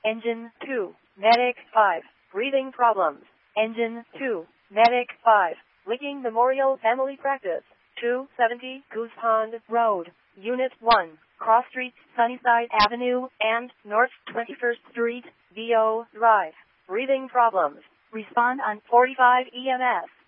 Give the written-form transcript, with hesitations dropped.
Engine 2, Medic 5, breathing problems. Engine 2, Medic 5, Licking Memorial Family Practice, 270 Goose Pond Road, Unit 1, Cross Street, Sunnyside Avenue, and North 21st Street, VO Drive. Breathing problems. Respond on 45 EMS.